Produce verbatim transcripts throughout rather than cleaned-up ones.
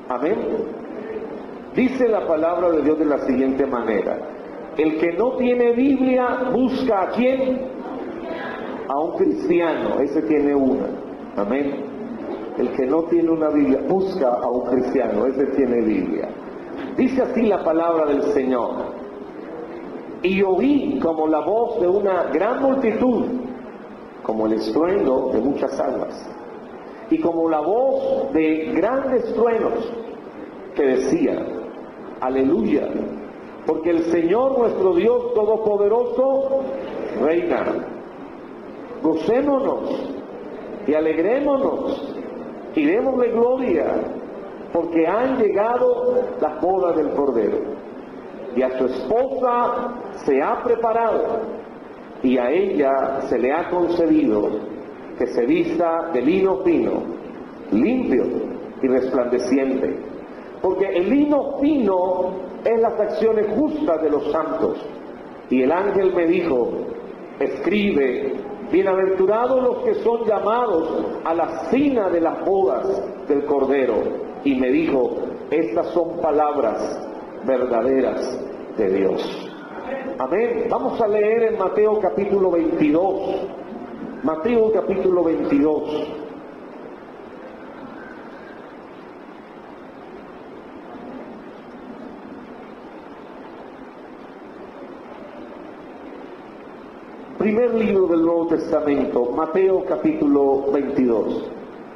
Amén. Dice la palabra de Dios de la siguiente manera: el que no tiene Biblia busca a quién, a un cristiano. Ese tiene una. Amén. El que no tiene una Biblia busca a un cristiano. Ese tiene Biblia. Dice así la palabra del Señor: y oí como la voz de una gran multitud, como el estruendo de muchas aguas, y como la voz de grandes truenos, que decía: aleluya, porque el Señor nuestro Dios Todopoderoso reina. Gocémonos y alegrémonos y démosle gloria, porque han llegado las bodas del Cordero, y a su esposa se ha preparado, y a ella se le ha concedido que se vista de lino fino, limpio y resplandeciente, porque el lino fino es las acciones justas de los santos. Y el ángel me dijo: escribe, bienaventurados los que son llamados a la cena de las bodas del Cordero. Y me dijo: estas son palabras verdaderas de Dios. Amén. Vamos a leer en Mateo capítulo veintidós. Mateo capítulo veintidós. Primer libro del Nuevo Testamento, Mateo capítulo veintidós.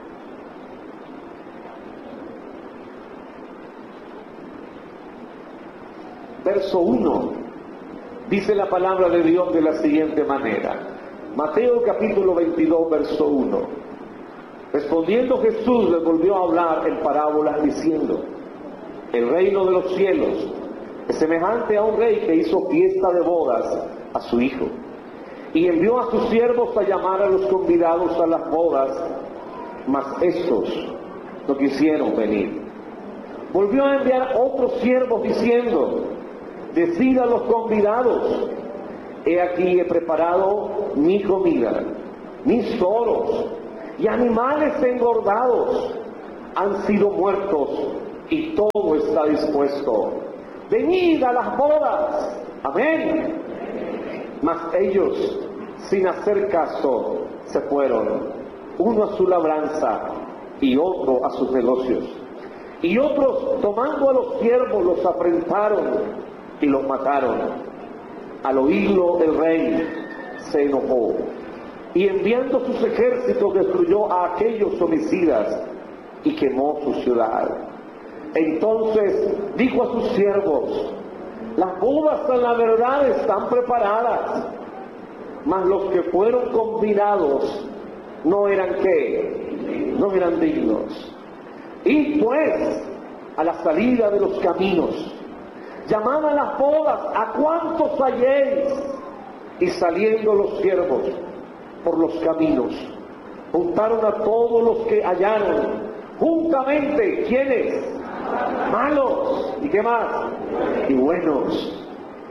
Verso uno, dice la palabra de Dios de la siguiente manera. Mateo capítulo veintidós, verso uno. Respondiendo Jesús les volvió a hablar en parábolas diciendo: el reino de los cielos es semejante a un rey que hizo fiesta de bodas a su hijo, y envió a sus siervos a llamar a los convidados a las bodas, mas estos no quisieron venir. Volvió a enviar otros siervos diciendo: decid a los convidados, he aquí he preparado mi comida, mis toros y animales engordados han sido muertos, y todo está dispuesto. Venid a las bodas. Amén. Mas ellos, sin hacer caso, se fueron, uno a su labranza y otro a sus negocios. Y otros, tomando a los siervos, los afrentaron y los mataron. Al oírlo el rey se enojó, y enviando sus ejércitos destruyó a aquellos homicidas y quemó su ciudad. Entonces dijo a sus siervos: las bodas en la verdad están preparadas, mas los que fueron convidados no eran ¿qué? No eran dignos. Y pues a la salida de los caminos, llamad a las bodas a cuantos halléis. Y saliendo los siervos por los caminos, juntaron a todos los que hallaron, juntamente, ¿quiénes? Malos. ¿Y qué más? Y buenos.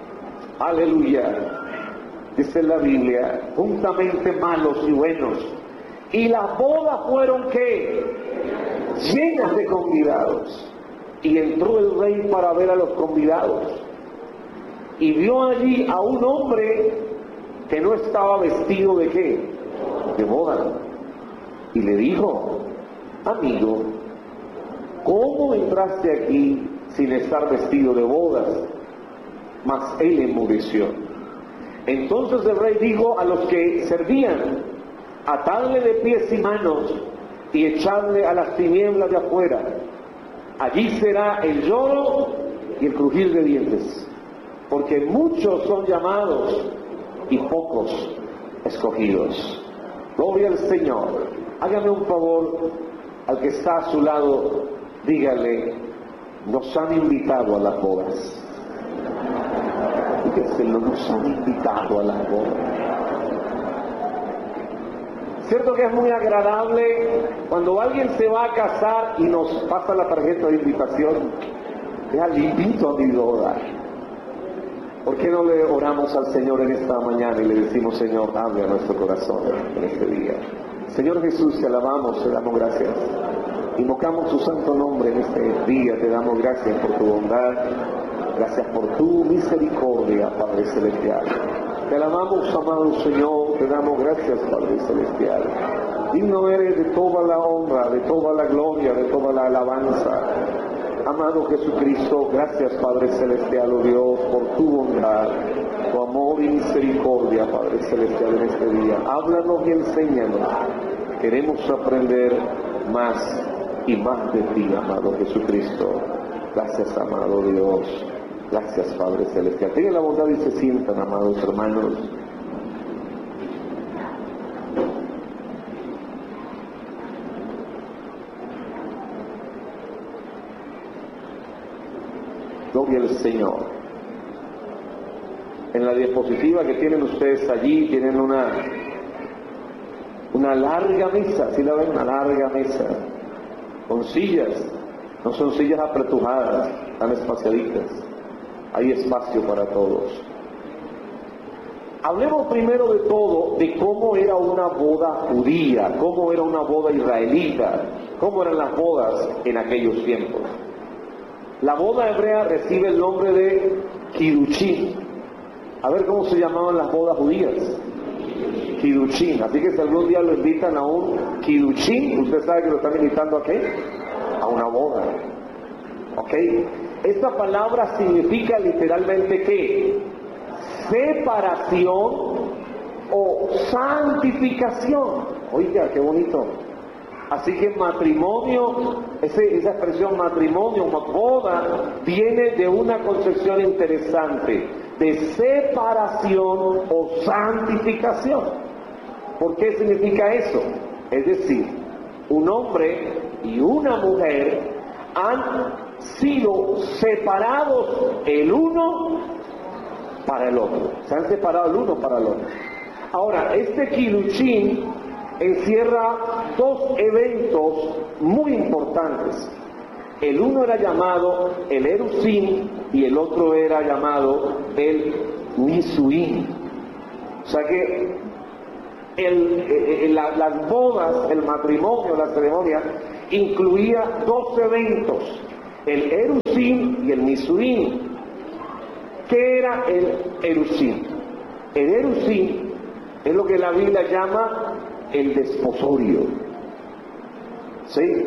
Aleluya. Dice la Biblia, juntamente malos y buenos. Y las bodas fueron ¿qué? Llenas de convidados. Y entró el rey para ver a los convidados, y vio allí a un hombre que no estaba vestido de ¿qué? De boda. Y le dijo: amigo, ¿cómo entraste aquí sin estar vestido de bodas? Mas él enmudeció. Entonces el rey dijo a los que servían: atadle de pies y manos y echadle a las tinieblas de afuera. Allí será el lloro y el crujir de dientes, porque muchos son llamados y pocos escogidos. Gloria al Señor. Hágame un favor, al que está a su lado, dígale: nos han invitado a las bodas. Dígaselo, nos han invitado a las bodas. Cierto que es muy agradable cuando alguien se va a casar y nos pasa la tarjeta de invitación. Ya le invito a mi boda. ¿Por qué no le oramos al Señor en esta mañana y le decimos: Señor, hable a nuestro corazón en este día? Señor Jesús, te alabamos, te damos gracias. Invocamos tu santo nombre en este día, te damos gracias por tu bondad, gracias por tu misericordia, Padre Celestial. Te alabamos, amado Señor, te damos gracias, Padre Celestial. Digno eres de toda la honra, de toda la gloria, de toda la alabanza. Amado Jesucristo, gracias, Padre Celestial, oh Dios, por tu bondad, tu amor y misericordia, Padre Celestial, en este día. Háblanos y enséñanos. Queremos aprender más y más de ti, amado Jesucristo. Gracias, amado Dios. Gracias, Padre Celestial. Tengan la bondad y se sientan, amados hermanos. Gloria al Señor. En la diapositiva que tienen ustedes allí, tienen una, una larga mesa, ¿sí la ven? Una larga mesa, con sillas, no son sillas apretujadas, tan espaciaditas. Hay espacio para todos. Hablemos primero de todo de cómo era una boda judía, cómo era una boda israelita, cómo eran las bodas en aquellos tiempos. La boda hebrea recibe el nombre de Kirushim. A ver cómo se llamaban las bodas judías. Kirushim. Así que si algún día lo invitan a un Kirushim, usted sabe que lo están invitando a qué? A una boda. ¿Ok? Esta palabra significa literalmente ¿qué? Separación o santificación. Oiga, qué bonito. Así que matrimonio, ese, esa expresión matrimonio, boda, viene de una concepción interesante, de separación o santificación. ¿Por qué significa eso? Es decir, un hombre y una mujer han sido separados el uno para el otro. Se han separado el uno para el otro. Ahora, este Kirushim encierra dos eventos muy importantes. El uno era llamado el Erusim y el otro era llamado el Nisuim. O sea que el, el, la, las bodas, el matrimonio, la ceremonia, incluía dos eventos, el Erusim y el Nisuim. ¿Qué era el Erusim? El Erusim es lo que la Biblia llama el desposorio. ¿Sí?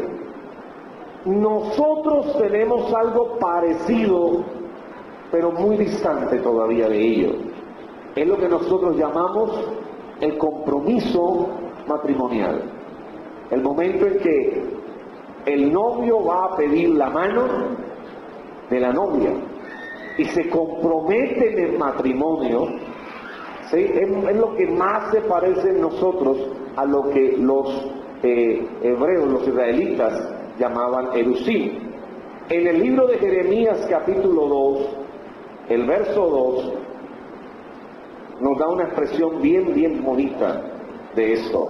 Nosotros tenemos algo parecido, pero muy distante todavía de ello. Es lo que nosotros llamamos el compromiso matrimonial. El momento en que el novio va a pedir la mano de la novia y se compromete en el matrimonio. ¿Sí? Es, es lo que más se parece en nosotros a lo que los eh, hebreos, los israelitas, llamaban Erusim. En el libro de Jeremías capítulo dos, el verso dos, nos da una expresión bien, bien bonita de esto.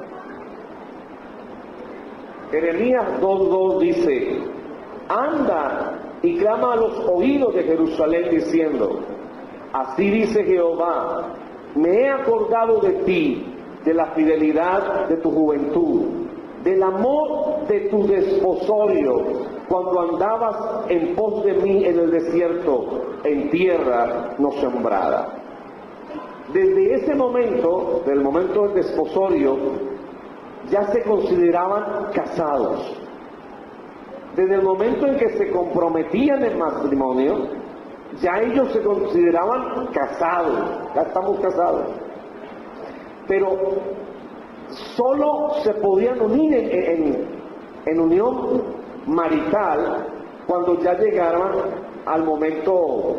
Jeremías dos dos dice: anda y clama a los oídos de Jerusalén diciendo, así dice Jehová, me he acordado de ti, de la fidelidad de tu juventud, del amor de tu desposorio, cuando andabas en pos de mí en el desierto, en tierra no sembrada. Desde ese momento, del momento del desposorio, ya se consideraban casados. Desde el momento en que se comprometían en matrimonio, ya ellos se consideraban casados, ya estamos casados. Pero solo se podían unir en, en, en unión marital cuando ya llegaban al momento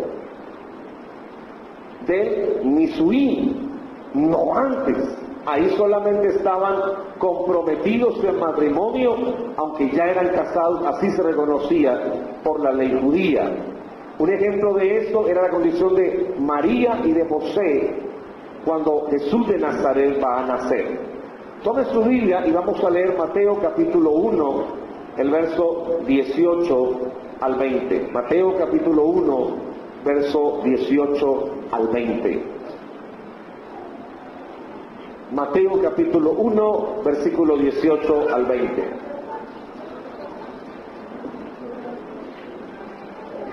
del Nisuim, no antes. Ahí solamente estaban comprometidos en matrimonio, aunque ya eran casados, así se reconocía por la ley judía. Un ejemplo de esto era la condición de María y de José cuando Jesús de Nazaret va a nacer. Tome su Biblia y vamos a leer Mateo capítulo uno, el verso dieciocho al veinte. Mateo capítulo uno, verso dieciocho al veinte. Mateo capítulo uno, versículo dieciocho al veinte.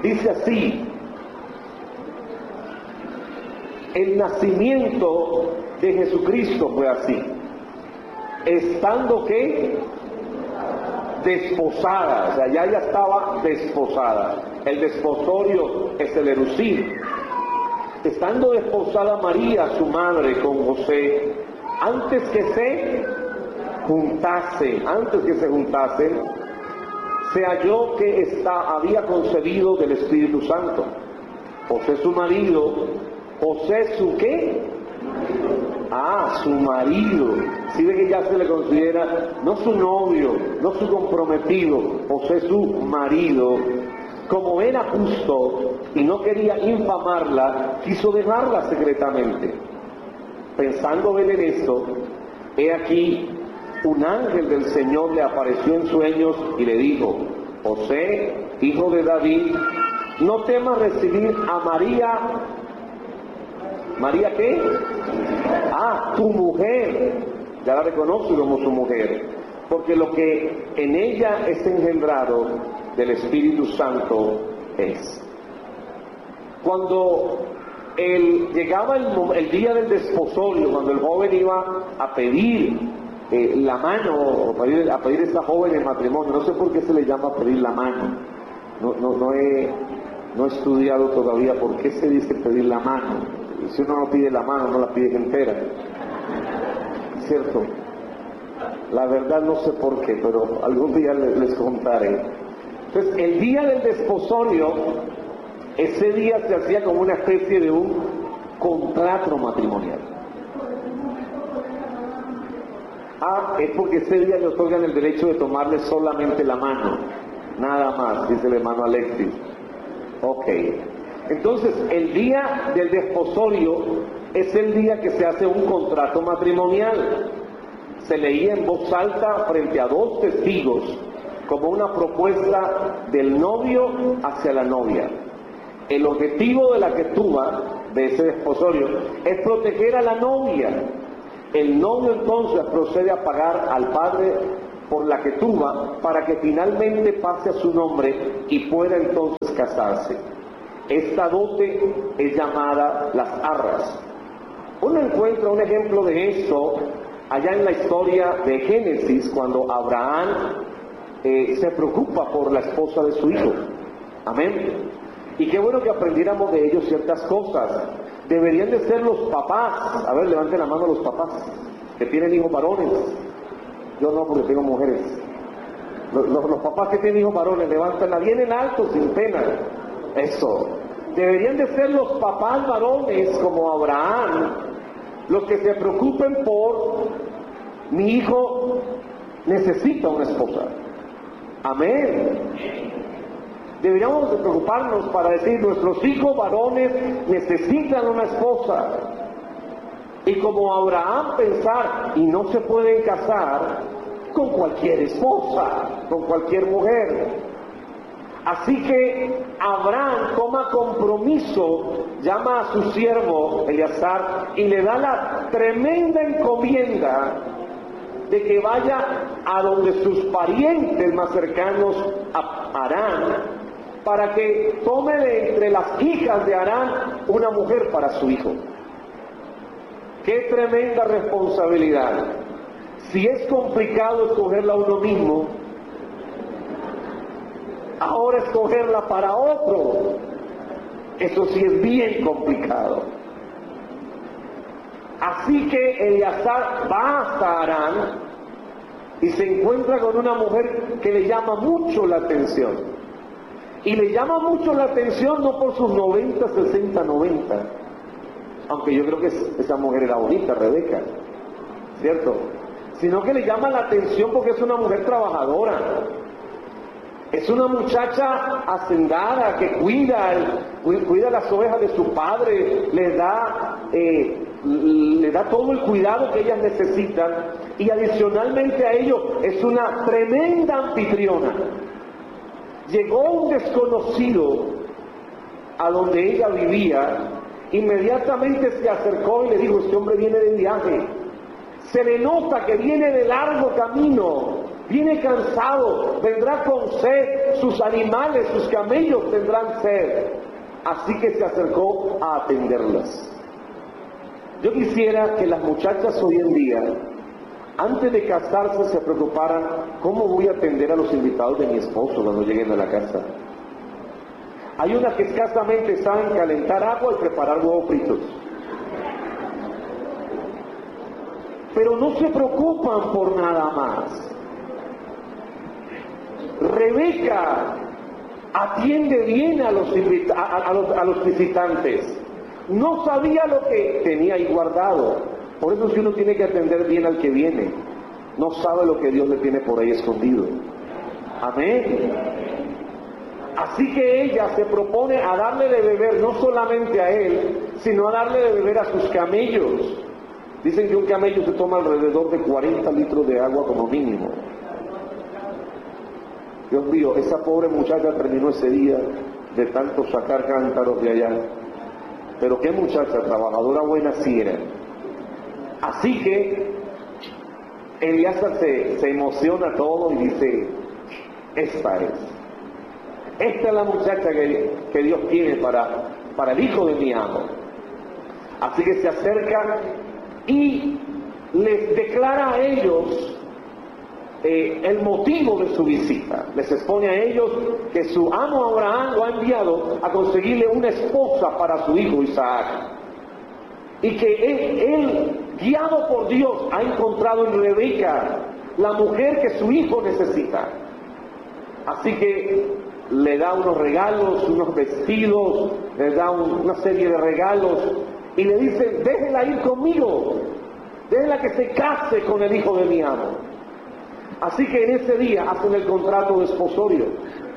dice así: el nacimiento de Jesucristo fue así, estando que desposada, o sea, ya ella estaba desposada. El desposorio es el erucir. Estando desposada María, su madre, con José, antes que se juntase, antes que se juntasen, se halló que está, había concebido del Espíritu Santo. José su marido, José su ¿qué? Ah, su marido. Si ve que ya se le considera no su novio, no su comprometido, José su marido. Como era justo y no quería infamarla, quiso dejarla secretamente. Pensando él en esto, he aquí, un ángel del Señor le apareció en sueños y le dijo: José, hijo de David, no temas recibir a María. ¿María qué? Ah, tu mujer. Ya la reconoce como su mujer, porque lo que en ella es engendrado del Espíritu Santo es. Cuando el, llegaba el, el día del desposorio, cuando el joven iba a pedir eh, la mano, o a pedir, a pedir a esta joven en matrimonio, no sé por qué se le llama pedir la mano, no, no, no, he, no he estudiado todavía por qué se dice pedir la mano. Si uno no pide la mano, no la pide entera, ¿cierto? La verdad no sé por qué, pero algún día les, les contaré. Entonces, el día del desposorio, ese día se hacía como una especie de un contrato matrimonial. Ah, es porque ese día le otorgan el derecho de tomarle solamente la mano, nada más, dice el hermano Alexis. Ok. Entonces, el día del desposorio es el día que se hace un contrato matrimonial. Se leía en voz alta frente a dos testigos, como una propuesta del novio hacia la novia. El objetivo de la que tuva de ese desposorio es proteger a la novia. El novio entonces procede a pagar al padre por la que tuva para que finalmente pase a su nombre y pueda entonces casarse. Esta dote es llamada las arras. Uno encuentra un ejemplo de esto allá en la historia de Génesis, cuando Abraham eh, se preocupa por la esposa de su hijo. Amén. Y qué bueno que aprendiéramos de ellos ciertas cosas. Deberían de ser los papás. A ver, levanten la mano los papás que tienen hijos varones. Yo no, porque tengo mujeres. Los, los, los papás que tienen hijos varones, levántenla bien en alto, sin pena. Eso. Deberían de ser los papás varones como Abraham, los que se preocupen por: mi hijo necesita una esposa. Amén. Deberíamos de preocuparnos para decir: nuestros hijos varones necesitan una esposa. Y como Abraham pensar: y no se pueden casar con cualquier esposa, con cualquier mujer. Así que Abraham toma compromiso, llama a su siervo Eleazar y le da la tremenda encomienda de que vaya a donde sus parientes más cercanos a Harán, para que tome de entre las hijas de Harán una mujer para su hijo. ¡Qué tremenda responsabilidad! Si es complicado escogerla a uno mismo, ahora escogerla para otro, eso sí es bien complicado. Así que Eleazar va hasta Harán y se encuentra con una mujer que le llama mucho la atención. Y le llama mucho la atención no por sus noventa, sesenta, noventa, aunque yo creo que esa mujer era bonita, Rebeca, ¿cierto? Sino que le llama la atención porque es una mujer trabajadora. Es una muchacha hacendada que cuida, cuida las ovejas de su padre, les da, eh, le da todo el cuidado que ellas necesitan, y adicionalmente a ello es una tremenda anfitriona. Llegó un desconocido a donde ella vivía, inmediatamente se acercó y le dijo: este hombre viene de viaje, se le nota que viene de largo camino, viene cansado, vendrá con sed, sus animales, sus camellos tendrán sed. Así que se acercó a atenderlas. Yo quisiera que las muchachas hoy en día, antes de casarse, se preocuparan: ¿cómo voy a atender a los invitados de mi esposo cuando lleguen a la casa? Hay unas que escasamente saben calentar agua y preparar huevos fritos, pero no se preocupan por nada más. Rebeca atiende bien a los, invita a, a, los, a los visitantes. No sabía lo que tenía ahí guardado. Por eso, si uno tiene que atender bien al que viene, no sabe lo que Dios le tiene por ahí escondido. Amén. Así que ella se propone a darle de beber no solamente a él, sino a darle de beber a sus camellos. Dicen que un camello se toma alrededor de cuarenta litros de agua como mínimo. Dios mío, esa pobre muchacha terminó ese día de tanto sacar cántaros de allá. Pero qué muchacha, trabajadora buena sí era. Así que Eliezer se, se emociona todo y dice: esta es. Esta es la muchacha que, que Dios tiene para, para el hijo de mi amo. Así que se acerca y les declara a ellos Eh, el motivo de su visita. Les expone a ellos que su amo Abraham lo ha enviado a conseguirle una esposa para su hijo Isaac, y que él, él, guiado por Dios, ha encontrado en Rebeca la mujer que su hijo necesita. Así que le da unos regalos, unos vestidos, le da un, una serie de regalos, y le dice: déjela ir conmigo, déjela que se case con el hijo de mi amo. Así que en ese día hacen el contrato de esposorio.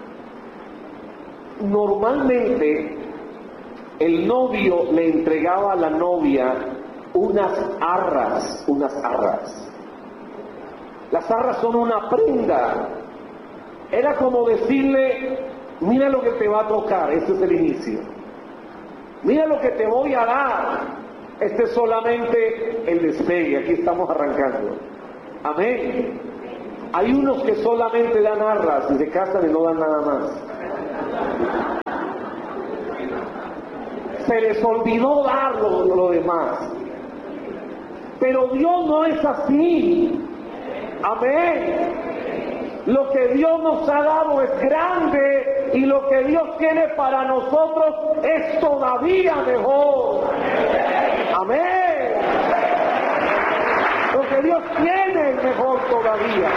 Normalmente el novio le entregaba a la novia unas arras, unas arras. Las arras son una prenda. Era como decirle: mira lo que te va a tocar, este es el inicio. Mira lo que te voy a dar, este es solamente el despegue, aquí estamos arrancando. Amén. Hay unos que solamente dan arras y se casan y no dan nada más. Se les olvidó dar lo, lo demás. Pero Dios no es así. Amén. Lo que Dios nos ha dado es grande, y lo que Dios tiene para nosotros es todavía mejor. Amén. Lo que Dios tiene es mejor todavía.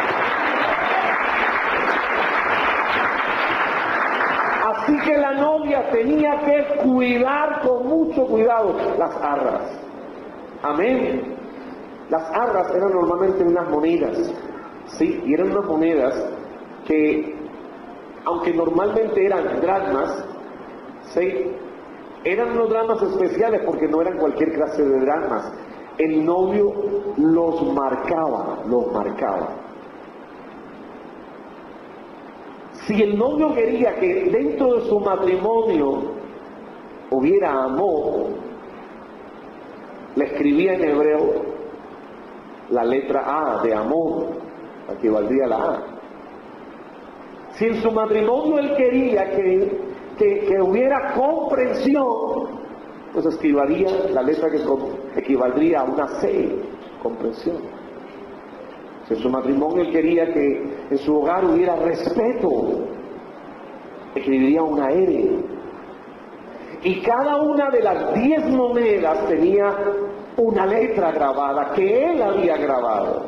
Así que la novia tenía que cuidar con mucho cuidado las arras. Amén. Las arras eran normalmente unas monedas, sí, y eran unas monedas que, aunque normalmente eran dracmas, sí, eran unos dracmas especiales porque no eran cualquier clase de dracmas. El novio los marcaba, los marcaba. Si el novio quería que dentro de su matrimonio hubiera amor, le escribía en hebreo la letra A de amor, equivaldría a la A. Si en su matrimonio él quería que, que, que hubiera comprensión, pues escribiría la letra que equivaldría a una C, comprensión. Si en su matrimonio él quería que en su hogar hubiera respeto, escribiría una R. Y cada una de las diez monedas tenía una letra grabada que él había grabado.